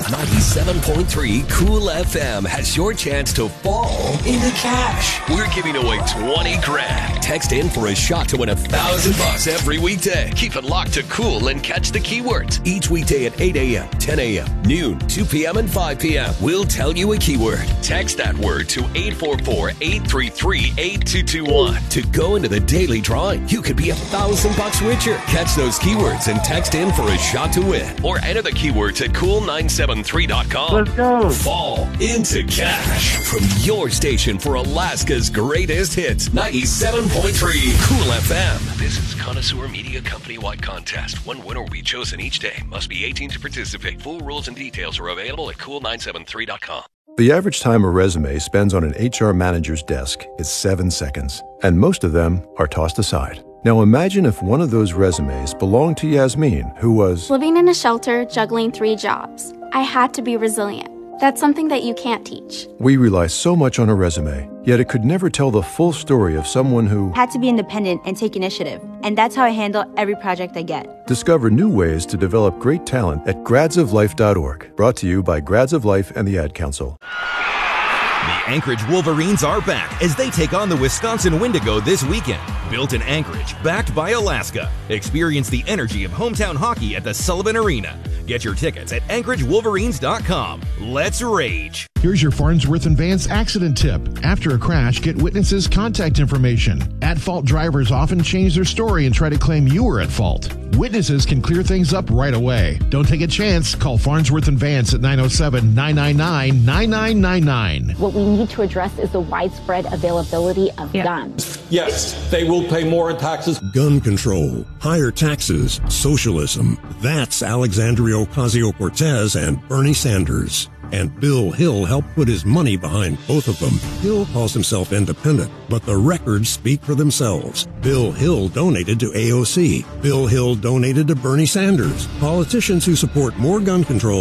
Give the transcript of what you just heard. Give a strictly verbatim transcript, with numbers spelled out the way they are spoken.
ninety-seven point three Cool F M has your chance to fall into cash. We're giving away twenty grand. Text in for a shot to win a thousand bucks every weekday. Keep it locked to Cool and catch the keywords. Each weekday at eight a.m., ten a.m., noon, two p.m., and five p.m. We'll tell you a keyword. Text that word to eight four four, eight three three, eight two two one to go into the daily drawing. You could be a thousand bucks richer. Catch those keywords and text in for a shot to win. Or enter the keywords at cool nine seven three dot com. Let's go. Fall into cash from your station for Alaska's greatest hits. ninety-seven point three Cool F M. This is Connoisseur Media Company-wide contest. One winner will be chosen each day. Must be eighteen to participate. Full rules and details are available at cool nine seven three dot com. The average time a resume spends on an H R manager's desk is seven seconds, and most of them are tossed aside. Now imagine if one of those resumes belonged to Yasmin, who was living in a shelter, juggling three jobs. I had to be resilient. That's something that you can't teach. We rely so much on a resume, yet it could never tell the full story of someone who had to be independent and take initiative. And that's how I handle every project I get. Discover new ways to develop great talent at grads of life dot org. Brought to you by Grads of Life and the Ad Council. The Anchorage Wolverines are back as they take on the Wisconsin Wendigo this weekend. Built in Anchorage, backed by Alaska. Experience the energy of hometown hockey at the Sullivan Arena. Get your tickets at anchorage wolverines dot com. Let's rage. Here's your Farnsworth and Vance accident tip. After a crash, get witnesses' contact information. At-fault drivers often change their story and try to claim you were at fault. Witnesses can clear things up right away. Don't take a chance. Call Farnsworth and Vance at nine oh seven, nine nine nine, nine nine nine nine. What we need to address is the widespread availability of yeah. guns. Yes, they will pay more in taxes. Gun control, higher taxes, socialism. That's Alexandria Ocasio-Cortez and Bernie Sanders. And Bill Hill helped put his money behind both of them. Hill calls himself independent, but the records speak for themselves. Bill Hill donated to A O C. Bill Hill donated to Bernie Sanders. Politicians who support more gun control